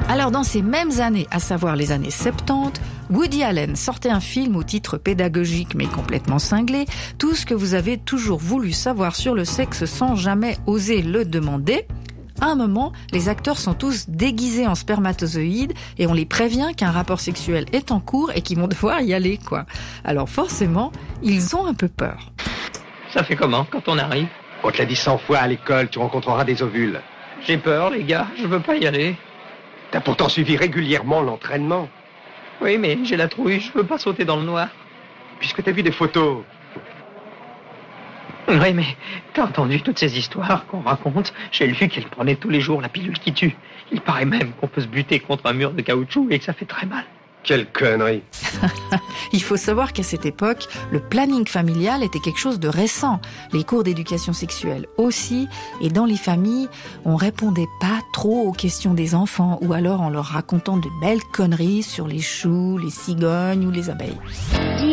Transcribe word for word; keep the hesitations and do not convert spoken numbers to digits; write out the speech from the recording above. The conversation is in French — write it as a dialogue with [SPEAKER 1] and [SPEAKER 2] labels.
[SPEAKER 1] Alors dans ces mêmes années, à savoir les années soixante-dix, Woody Allen sortait un film au titre pédagogique mais complètement cinglé, tout ce que vous avez toujours voulu savoir sur le sexe sans jamais oser le demander. À un moment, les acteurs sont tous déguisés en spermatozoïdes et on les prévient qu'un rapport sexuel est en cours et qu'ils vont devoir y aller, quoi. Alors forcément, ils ont un peu peur.
[SPEAKER 2] Ça fait comment quand on arrive ?
[SPEAKER 3] On te l'a dit cent fois à l'école, tu rencontreras des ovules.
[SPEAKER 2] J'ai peur, les gars, je veux pas y aller.
[SPEAKER 3] T'as pourtant suivi régulièrement l'entraînement.
[SPEAKER 2] Oui, mais j'ai la trouille, je veux pas sauter dans le noir.
[SPEAKER 3] Puisque t'as vu des photos.
[SPEAKER 2] Oui, mais t'as entendu toutes ces histoires qu'on raconte ? J'ai lu qu'elle prenait tous les jours la pilule qui tue. Il paraît même qu'on peut se buter contre un mur de caoutchouc et que ça fait très mal.
[SPEAKER 3] Quelle connerie.
[SPEAKER 1] Il faut savoir qu'à cette époque, le planning familial était quelque chose de récent. Les cours d'éducation sexuelle aussi. Et dans les familles, on répondait pas trop aux questions des enfants ou alors en leur racontant de belles conneries sur les choux, les cigognes ou les abeilles.